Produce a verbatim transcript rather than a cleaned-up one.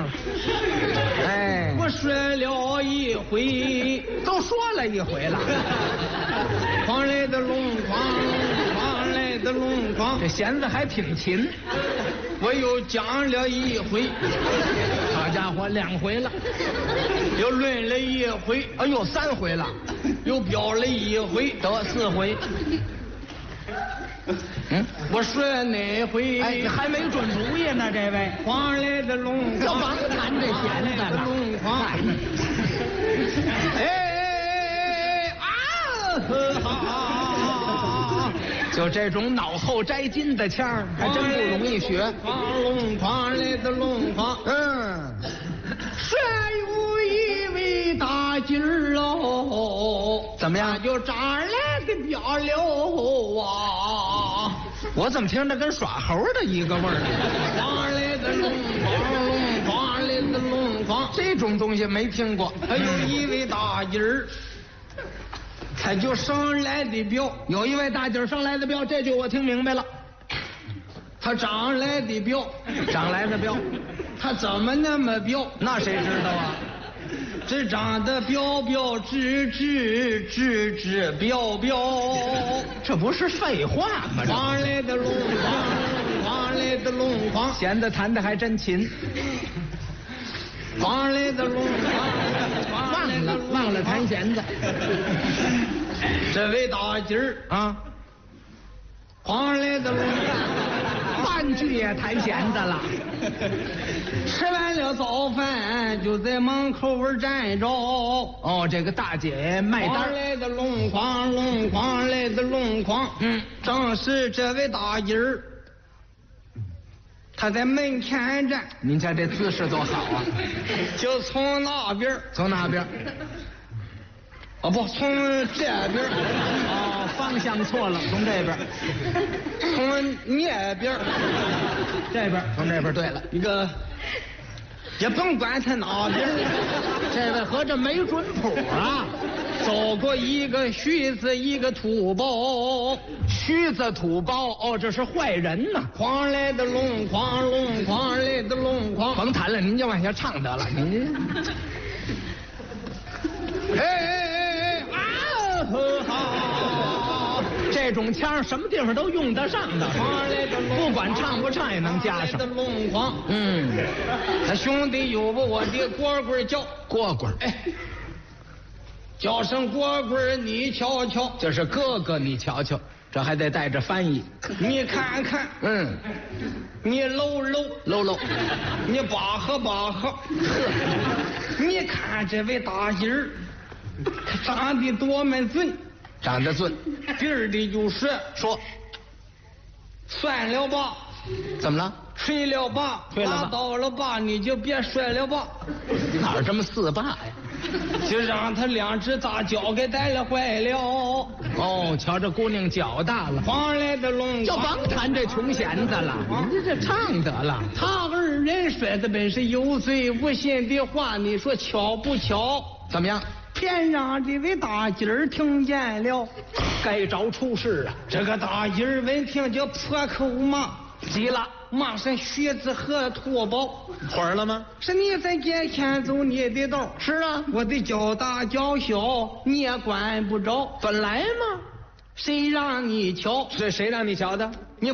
了。哎， 我说了一回， 都说了一回了。 哐来的隆哐，哐来的隆哐， 这弦子还挺勤。 我又讲了一回， 好家伙，两回了。 又论了一回， 哎呦，三回了。 又标了一回， 得四回。嗯， 我说哪回？ 哎，你还没准主意呢，这位。 哐来的隆就哐， 甭弹这弦子了。 隆哐。哎啊！呵哈！ 就这种脑后摘金的腔儿，还真不容易学。 哐隆哐来的隆哐， 嗯， 说有一位大姐儿喽， 怎么样他就长来的漂亮啊！ 我怎么听着跟耍猴的一个味儿？ 哐来的隆哐隆哐来的隆哐， 这种东西没听过。 还有一位大姐儿，他就上来的表， 有一位大姐上来的标，这句我听明白了。 他长来的表， 长来的标， 他怎么那么表？ 那谁知道啊？ 这长得标标直直直直标标， 这不是废话吗？ 哐来的隆哐，哐来的隆哐， 弦子弹的还真勤。 哐来的隆哐， 忘了忘了弹弦子。 这位大姐儿啊， 哐来的隆哐， 半句也弹弦子了。 吃完了早饭就在门口边站着。 哦，这个大姐卖单。 哐来的隆哐，隆哐来的隆哐， 嗯， 正是这位大姐儿。他在门前站， 您瞧这姿势多好啊！ 就从那边， 从哪边？ 哦不，从这边， 哦，方向错了，从这边， 从那边， 这边，从这边。对了， 一个也甭管他哪边， 这位合着没准谱啊！ 走过一个须子，一个土包， 须子土包，哦，这是坏人呐！ 哐来的隆哐，隆哐来的隆哐， 甭弹了，您就往下唱得了。您， 哎哎哎哎啊呵哈！ 这种腔什么地方都用得上的，不管唱不唱也能加上。 隆哐， 嗯， 他兄弟有不我的蝈蝈叫蝈蝈， 哎。叫声蝈蝈，你瞧瞧， 这是哥哥，你瞧瞧，这还得带着翻译。 你看看， 嗯， 你搂搂搂搂， 你把喝把喝，你看这位大姐儿，长得多么俊， 长得俊。 别儿的就说说， 算了吧， 怎么了？ 吹了吧， 吹了吧拉倒了吧，你就别说了吧。 哪儿这么四霸呀？ 就让他两只大脚给带了坏了。 哦，瞧这姑娘脚大了， 哐来的隆， 就甭弹这穷弦子了，您这这唱得了。 他二人说的本是有罪无信的话，你说巧不巧？ 怎么样？ 偏让这位大姐儿听见了， 该着出事啊！ 这个大姐儿闻听就破口骂， 急了， 骂上须子和土包， 火了吗？ 是你在街前走你的道， 是啊， 我的脚大脚小你也管不着， 本来嘛， 谁让你瞧？ 是谁让你瞧的？